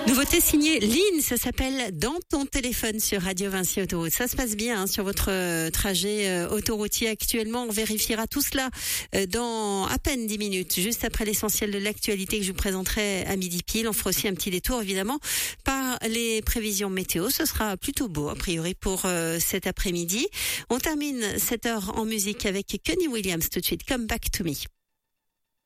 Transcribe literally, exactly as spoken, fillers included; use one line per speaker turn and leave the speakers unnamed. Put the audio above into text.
Nouveauté signée Lynn, ça s'appelle Dans ton téléphone sur Radio Vinci Autoroute. Ça se passe bien hein, sur votre euh, trajet euh, autoroutier actuellement. On vérifiera tout cela euh, dans à peine dix minutes, juste après l'essentiel de l'actualité que je vous présenterai à midi pile. On fera aussi un petit détour évidemment par les prévisions météo. Ce sera plutôt beau a priori pour euh, cet après-midi. On termine cette heure en musique avec Kenny Williams tout de suite. Come Back to Me.